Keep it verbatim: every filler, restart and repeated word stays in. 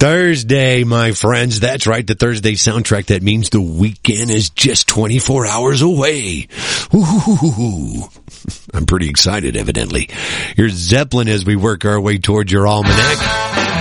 Thursday, my friends. That's right, the Thursday soundtrack. That means the weekend is just twenty-four hours away. Ooh, I'm pretty excited, evidently. Here's Zeppelin as we work our way towards your almanac.